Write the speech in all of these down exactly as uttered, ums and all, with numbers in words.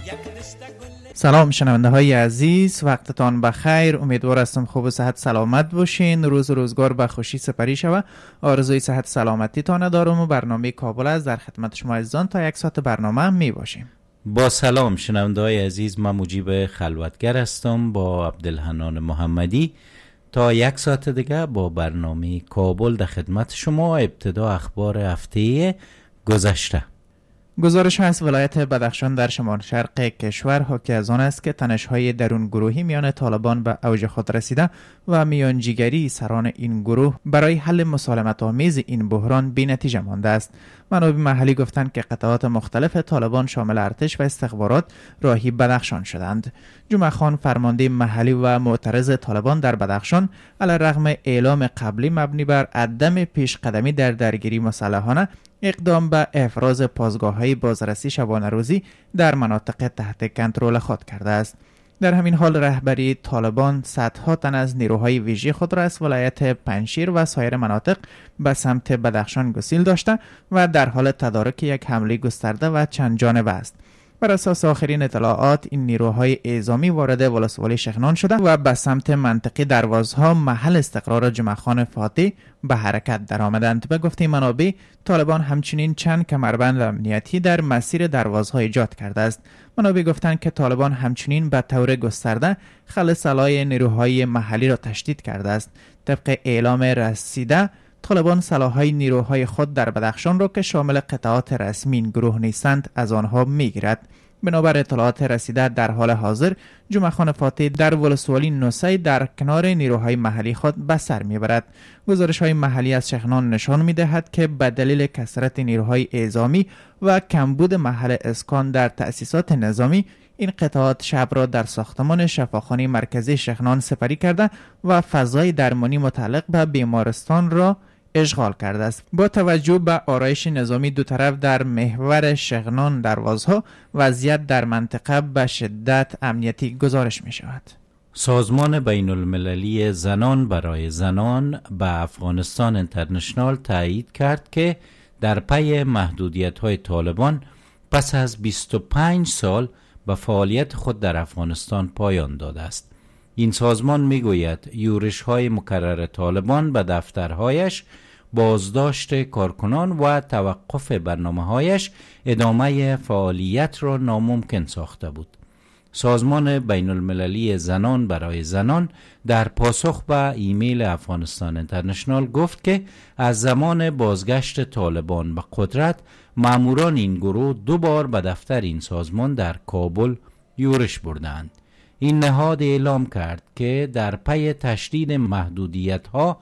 سلام شنونده های عزیز، وقتتان بخیر. امیدوار هستم خوب و صحت سلامت باشین. روز و روزگار به خوشی سپری شود. آرزوی صحت سلامتی تان دارم و برنامه کابل است در خدمت شما عزیزان تا یک ساعت برنامه هم می باشیم. با سلام شنونده های عزیز، من مجیب خلوتگر هستم با عبدالحنان محمدی تا یک ساعت دیگه با برنامه کابل در خدمت شما. ابتدا اخبار هفته گذشته. گزارش از ولایت بدخشان در شمال شرق کشور حاکی از آن است که تنش‌های درون گروهی میان طالبان به اوج خود رسیده و میانجیگری سران این گروه برای حل مسالمت آمیز این بحران بی‌نتیجه مانده است. منابع محلی گفتند که قطعات مختلف طالبان شامل ارتش و استخبارات راهی بدخشان شدند. جمعه خان فرمانده محلی و معترض طالبان در بدخشان علیرغم اعلام قبلی مبنی بر عدم پیش قدمی در درگیری مسلحانه اقدام به افراز پاسگاه‌های بازرسی شبانه روزی در مناطق تحت کنترل خود کرده است. در همین حال رهبری طالبان صدها تن از نیروهای ویژه خود را از ولایت پنجشیر و سایر مناطق به سمت بدخشان گسیل داشته و در حال تدارک یک حمله گسترده و چند جانبه است. بر اساس آخرین اطلاعات این نیروهای اعزامی وارد ولسوالی شغنان شده و به سمت منطقه دروازها محل استقرار جمعه خان فاتح به حرکت درآمدند. به گفته منابع طالبان همچنین چند کمربند امنیتی در مسیر دروازها ایجاد کرده است. منابع گفتند که طالبان همچنین به طور گسترده خل سلاح نیروهای محلی را تشدید کرده است. طبق اعلام رسیده طالبان سلاح‌های نیروهای خود در بدخشان را که شامل قطعات رسمی این گروه نیستند از آنها می‌گیرد. بنابر اطلاعات رسیده در حال حاضر جمعه خان فاتح در ولسوالی نوسی در کنار نیروهای محلی خود به سر میبرد. گزارش‌های محلی از شغنان نشان می‌دهد که به دلیل کثرت نیروهای اعزامی و کمبود محل اسکان در تأسیسات نظامی این قطعات شب را در ساختمان شفاخانه مرکزی شغنان سپری کرده و فضای درمانی متعلق به بیمارستان را اشغال کرده است. با توجه به آرایش نظامی دو طرف در محور شغنان دروازها وضعیت در منطقه به شدت امنیتی گزارش می شود. سازمان بین المللی زنان برای زنان به افغانستان اینترنشنال تایید کرد که در پی محدودیت های طالبان پس از بیست و پنج سال به فعالیت خود در افغانستان پایان داده است. این سازمان میگوید یورش های مکرر طالبان به دفترهایش، بازداشت کارکنان و توقف برنامه هایش ادامه فعالیت را ناممکن ساخته بود. سازمان بین المللی زنان برای زنان در پاسخ به ایمیل افغانستان اینترنشنال گفت که از زمان بازگشت طالبان به قدرت ماموران این گروه دو بار به دفتر این سازمان در کابل یورش بردند. این نهاد اعلام کرد که در پی تشدید محدودیت‌ها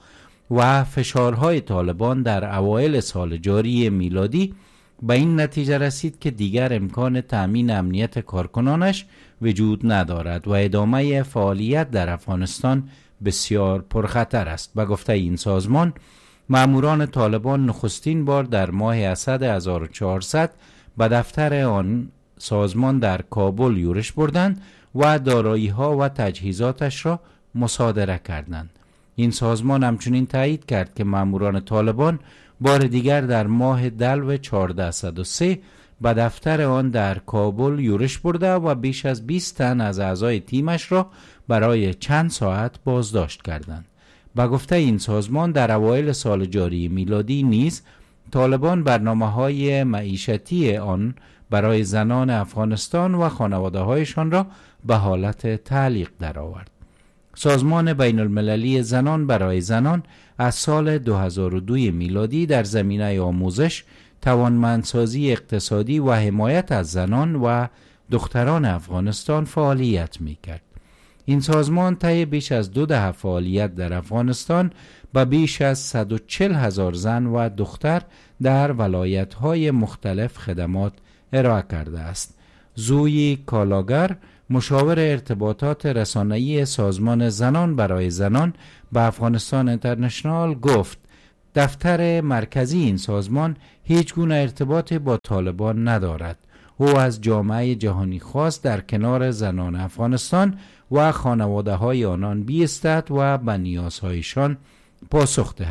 و فشارهای طالبان در اوایل سال جاری میلادی به این نتیجه رسید که دیگر امکان تأمین امنیت کارکنانش وجود ندارد و ادامه فعالیت در افغانستان بسیار پرخطر است. به گفته این سازمان ماموران طالبان نخستین بار در ماه اسد هزار و چهارصد به دفتر آن سازمان در کابل یورش بردند و دارایی‌ها و تجهیزاتش را مصادره کردند. این سازمان همچنین تایید کرد که ماموران طالبان بار دیگر در ماه دلو چهارصد و سه به دفتر آن در کابل یورش برده و بیش از بیست تن از اعضای تیمش را برای چند ساعت بازداشت کردند. به گفته این سازمان در اوایل سال جاری میلادی نیز طالبان برنامه‌های معیشتی آن برای زنان افغانستان و خانواده‌هایشان را به حالت تعلیق درآورد. سازمان بین المللی زنان برای زنان از سال دو هزار و دو میلادی در زمینه آموزش، توانمندسازی اقتصادی و حمایت از زنان و دختران افغانستان فعالیت می‌کرد. این سازمان طی بیش از دو دهه فعالیت در افغانستان با بیش از صد و چهل هزار زن و دختر در ولایت‌های مختلف خدمات ارائه کرده است. زوی کالاگر، مشاور ارتباطات رسانه‌ای سازمان زنان برای زنان به افغانستان اینترنشنال گفت دفتر مرکزی این سازمان هیچ گونه ارتباط با طالبان ندارد. او از جامعه جهانی خواست در کنار زنان افغانستان و خانواده های آنان بیستد و به نیازهایشان پاسخ دهد.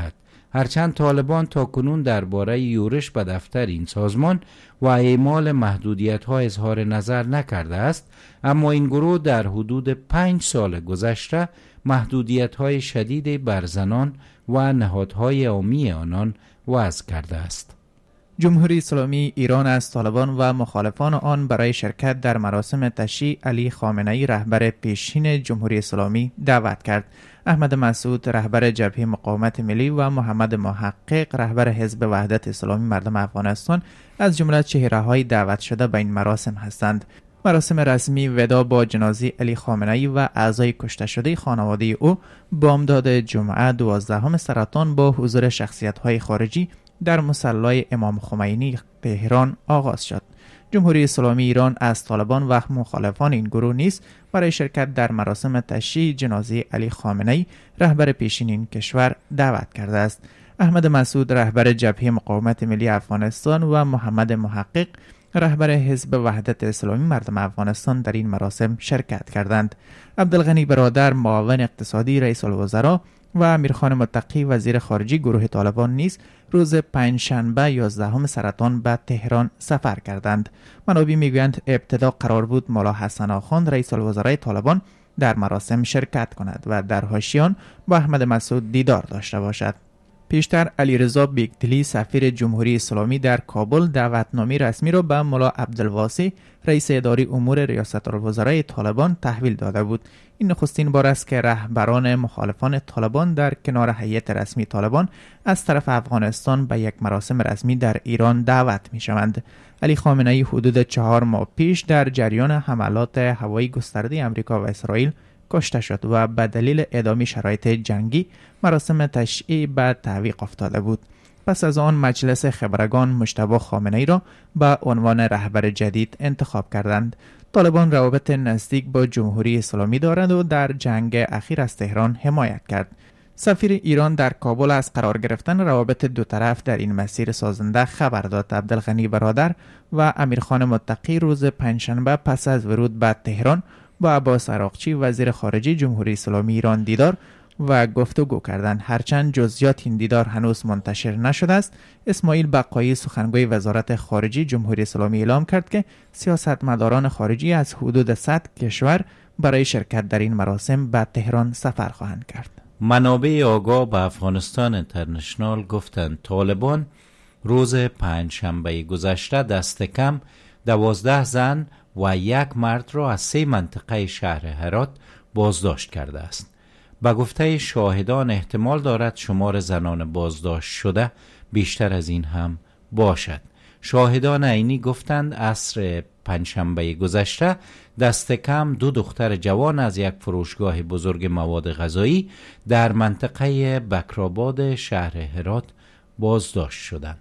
هرچند طالبان تا کنون درباره یورش به دفتر این سازمان و اعمال محدودیت‌ها اظهار نظر نکرده است، اما این گروه در حدود پنج سال گذشته محدودیت‌های شدید بر زنان و نهادهای عامی آنان وضع کرده است. جمهوری اسلامی ایران از طالبان و مخالفان آن برای شرکت در مراسم تشییع علی خامنه‌ای رهبر پیشین جمهوری اسلامی دعوت کرد. احمد مسعود رهبر جبهه مقاومت ملی و محمد محقق رهبر حزب وحدت اسلامی مردم افغانستان از جمله چهره‌های دعوت شده به این مراسم هستند. مراسم رسمی وداع با جنازه علی خامنه‌ای و اعضای کشته شده خانواده او بامداد جمعه دوازدهم سرطان با حضور شخصیت‌های خارجی در مصلی امام خمینی تهران آغاز شد. جمهوری اسلامی ایران از طالبان و مخالفان این گروه نیز برای شرکت در مراسم تشییع جنازه علی خامنه‌ای رهبر پیشین این کشور دعوت کرده است. احمد مسعود رهبر جبهه مقاومت ملی افغانستان و محمد محقق رهبر حزب وحدت اسلامی مردم افغانستان در این مراسم شرکت کردند. عبدالغنی برادر معاون اقتصادی رئیس الوزراء و امیرخان متقی وزیر خارجه گروه طالبان نیز روز پنجشنبه یازدهم سرطان به تهران سفر کردند. منابع میگویند ابتدا قرار بود مولا حسن آخوند رئیس الوزراء طالبان در مراسم شرکت کند و در حاشیه با احمد مسعود دیدار داشته باشد. پیشتر علیرضا بیگدلی سفیر جمهوری اسلامی در کابل دعوتنامه رسمی را به مولا عبدالواسع رئیس اداره امور ریاست الوزراء طالبان تحویل داده بود. این نخستین بار است که رهبران مخالفان طالبان در کنار هیئت رسمی طالبان از طرف افغانستان به یک مراسم رسمی در ایران دعوت می شوند. علی خامنه‌ای حدود چهار ماه پیش در جریان حملات هوایی گسترده امریکا و اسرائیل کشته شد و به دلیل ادامه شرایط جنگی مراسم تشییع به تعویق افتاده بود. پس از آن مجلس خبرگان مجتبی خامنه‌ای را به عنوان رهبر جدید انتخاب کردند. طالبان روابط نزدیک با جمهوری اسلامی دارد و در جنگ اخیر از تهران حمایت کرد. سفیر ایران در کابل از قرار گرفتن روابط دو طرف در این مسیر سازنده خبر داد. عبدالغنی برادر و امیرخان متقی روز پنجشنبه پس از ورود به تهران با عباس عراقچی وزیر خارجه جمهوری اسلامی ایران دیدار و گفتگو کردند. هرچند جزئیات این دیدار هنوز منتشر نشده است، اسماعیل بقایی سخنگوی وزارت خارجه جمهوری اسلامی اعلام کرد که سیاستمداران خارجی از حدود صد کشور برای شرکت در این مراسم به تهران سفر خواهند کرد. منابع آگاه به افغانستان اینترنشنال گفتند طالبان روز پنجشنبه گذشته دست کم دوازده زن و یک مرد را از سه منطقه شهر هرات بازداشت کرده است. به گفته شاهدان احتمال دارد شمار زنان بازداشت شده بیشتر از این هم باشد. شاهدان عینی گفتند عصر پنجشنبه گذشته دست کم دو دختر جوان از یک فروشگاه بزرگ مواد غذایی در منطقه بکرآباد شهر هرات بازداشت شدند.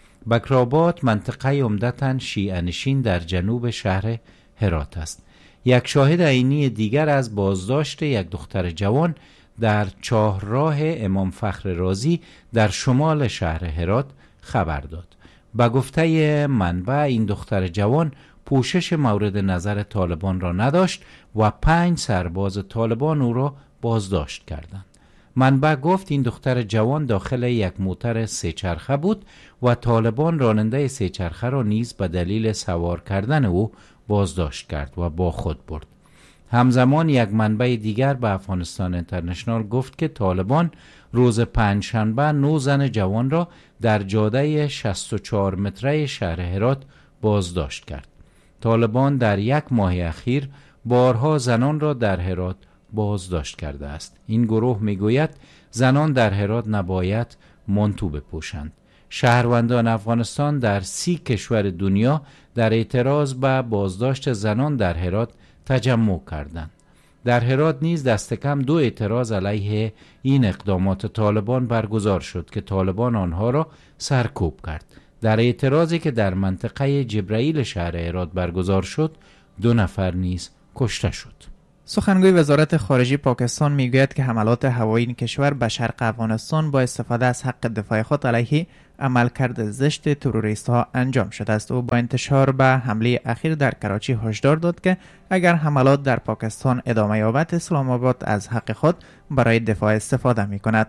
بکرآباد منطقه عمدتاً شیعه نشین در جنوب شهر هرات است. یک شاهد عینی دیگر از بازداشت یک دختر جوان در چهارراه امام فخر رازی در شمال شهر هرات خبر داد. به گفته منبع این دختر جوان پوشش مورد نظر طالبان را نداشت و پنج سرباز طالبان او را بازداشت کردند. منبع گفت این دختر جوان داخل یک موتر سه چرخه بود و طالبان راننده سه چرخه را نیز به دلیل سوار کردن او بازداشت کرد و با خود برد. همزمان یک منبع دیگر به افغانستان اینترنشنال گفت که طالبان روز پنجشنبه نه زن جوان را در جاده شصت و چهار متره شهر هرات بازداشت کرد. طالبان در یک ماه اخیر بارها زنان را در هرات بازداشت کرده است. این گروه میگوید زنان در هرات نباید مانتو بپوشند. شهروندان افغانستان در سی کشور دنیا در اعتراض به بازداشت زنان در هرات تجمع کردند. در هرات نیز دست کم دو اعتراض علیه این اقدامات طالبان برگزار شد که طالبان آنها را سرکوب کرد. در اعتراضی که در منطقه جبرائیل شهر هرات برگزار شد دو نفر نیز کشته شد. سخنگوی وزارت خارجه پاکستان میگوید که حملات هوایی این کشور به شرق افغانستان با استفاده از حق دفاع خود علیه عملکرد زشت تروریست ها انجام شده است. او با انتشار به حمله اخیر در کراچی هشدار داد که اگر حملات در پاکستان ادامه یابد اسلام آباد از حق خود برای دفاع استفاده می کند.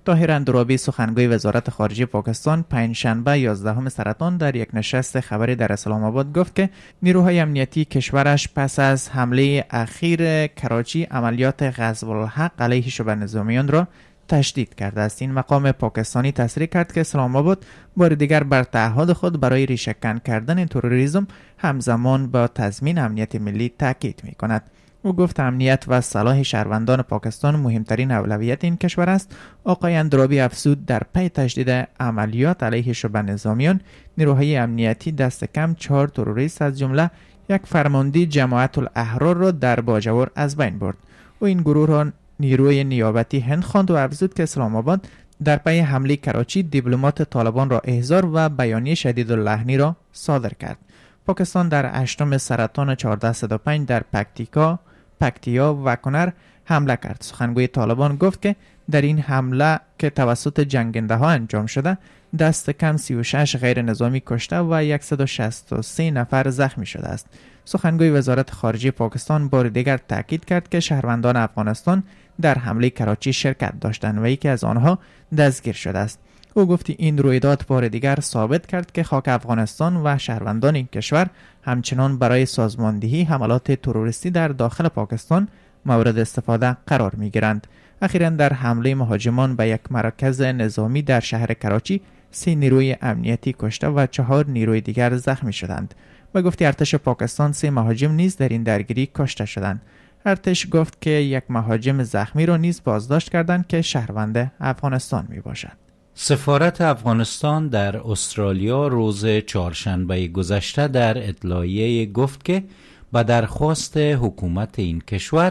طاهر اندرابی سخنگوی وزارت خارجه پاکستان پنجشنبه یازدهم سرطان در یک نشست خبری در اسلام آباد گفت که نیروهای امنیتی کشورش پس از حمله اخیر کراچی عملیات غزو الحق علیه شبه نظامیان را تشدید کرده است. این مقام پاکستانی تصریح کرد که اسلام آباد بار دیگر بر تعهد خود برای ریشه‌کن کردن تروریسم همزمان با تضمین امنیت ملی تاکید می‌کند. او گفت امنیت و صلاح شهروندان پاکستان مهمترین اولویت این کشور است. آقای اندرابی افزود در پی تشدید عملیات علیه شبه نظامیان نیروهای امنیتی دست کم چهار تروریست از جمله یک فرمانده جماعت الاحرار را در باجوور از بین برد. او این گروه را نیروی نیابتی هند خواند و افزود که اسلام آباد در پی حمله کراچی دیپلمات طالبان را احضار و بیانیه شدیداللحنی را صادر کرد. پاکستان در هشتم سرطان چهارده صد و پنج در پکتیکا، پکتیا و کنر حمله کرد. سخنگوی طالبان گفت که در این حمله که توسط جنگنده ها انجام شده دست کم سی و شش غیر نظامی کشته و صد و شصت و سه نفر زخمی شده است. سخنگوی وزارت خارجه پاکستان بار دیگر تاکید کرد که شهروندان افغانستان در حمله کراچی شرکت داشتند و یکی از آنها دستگیر شده است. او گفت این رویداد بار دیگر ثابت کرد که خاک افغانستان و شهروندان این کشور همچنان برای سازماندهی حملات تروریستی در داخل پاکستان مورد استفاده قرار می گیرند. اخیراً در حمله مهاجمان به یک مرکز نظامی در شهر کراچی سه نیروی امنیتی کشته و چهار نیروی دیگر زخمی شدند. به گفته ارتش پاکستان سه مهاجم نیز در این درگیری کشته شدند. ارتش گفت که یک مهاجم زخمی را نیز بازداشت کردند که شهروند افغانستان می باشد. سفارت افغانستان در استرالیا روز چهارشنبه گذشته در اطلاعیه گفت که به درخواست حکومت این کشور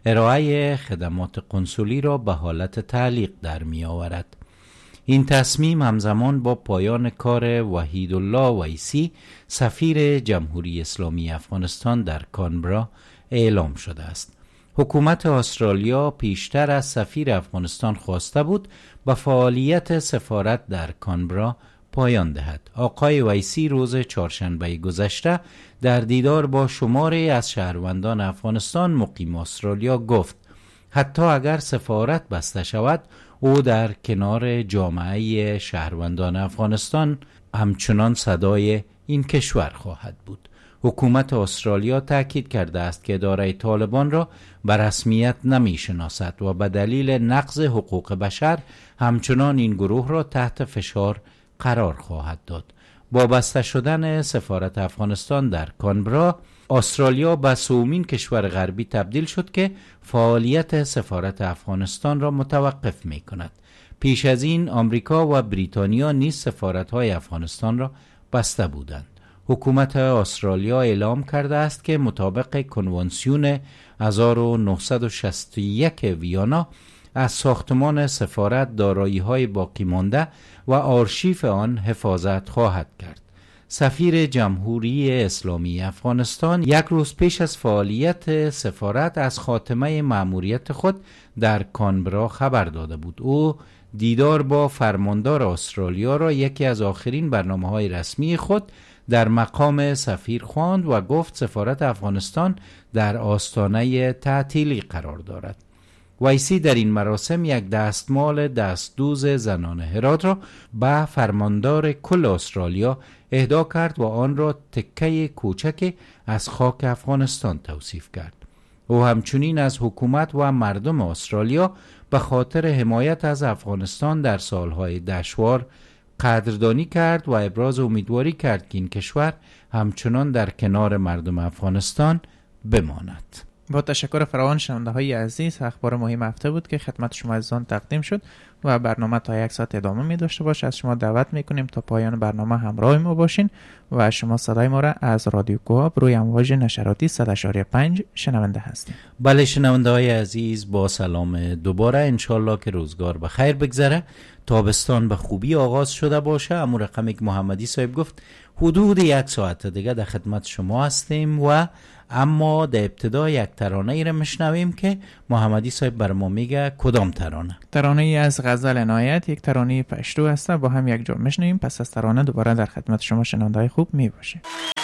ارائه خدمات قنسولی را به حالت تعلیق در می آورد. این تصمیم همزمان با پایان کار وحیدالله ویسی سفیر جمهوری اسلامی افغانستان در کانبرا اعلام شده است. حکومت استرالیا پیشتر از سفیر افغانستان خواسته بود به فعالیت سفارت در کانبرا پایان دهد. آقای ویسی روز چهارشنبه گذشته در دیدار با شماری از شهروندان افغانستان مقیم استرالیا گفت حتی اگر سفارت بسته شود او در کنار جامعه شهروندان افغانستان همچنان صدای این کشور خواهد بود. حکومت استرالیا تاکید کرده است که اداره طالبان را به رسمیت نمی شناسد و به دلیل نقض حقوق بشر همچنان این گروه را تحت فشار قرار خواهد داد. با بسته شدن سفارت افغانستان در کانبرا، استرالیا به سومین کشور غربی تبدیل شد که فعالیت سفارت افغانستان را متوقف می کند. پیش از این آمریکا و بریتانیا نیز سفارت‌های افغانستان را بسته بودند. حکومت استرالیا اعلام کرده است که مطابق کنوانسیون هزار و نهصد و شصت و یک ویانا از ساختمان سفارت دارایی‌های باقی مانده و آرشیف آن حفاظت خواهد کرد. سفیر جمهوری اسلامی افغانستان یک روز پیش از فعالیت سفارت از خاتمه مأموریت خود در کانبرا خبر داده بود. او دیدار با فرماندار استرالیا را یکی از آخرین برنامه‌های رسمی خود در مقام سفیر خواند و گفت سفارت افغانستان در آستانه تعطیلی قرار دارد. ویسی در این مراسم یک دستمال دستدوز زنان هرات را به فرماندار کل استرالیا اهدا کرد و آن را تکه کوچک از خاک افغانستان توصیف کرد. او همچنین از حکومت و مردم استرالیا به خاطر حمایت از افغانستان در سالهای دشوار قدردانی کرد و ابراز امیدواری کرد که این کشور همچنان در کنار مردم افغانستان بماند. با تشکر فراوان شنونده های عزیز، اخبار مهم هفته بود که خدمت شما عزیزان تقدیم شد و برنامه تا یک ساعت ادامه می داشته باشه. از شما دعوت می کنیم تا پایان برنامه همراه ما باشین و شما صدای ما را از رادیو کوآپ روی امواج نشراتی صد و پنج ممیز پنج شنونده هستیم. بله شنونده های عزیز، با سلام دوباره، انشالله که روزگار به خیر بگذره، تابستان به خوبی آغاز شده باشه. امو رقم یک محمدی صاحب گفت حدود یک ساعت دیگه در خدمت شما هستیم و اما در ابتدا یک ترانه ای را میشنویم که محمدی صاحب بر ما میگه کدام ترانه؟ ترانه ای از غزل عنایت، یک ترانه پشتو هست. با هم یک جا میشنویم، پس از ترانه دوباره در خدمت شما شنونده‌های خوب می باشیم.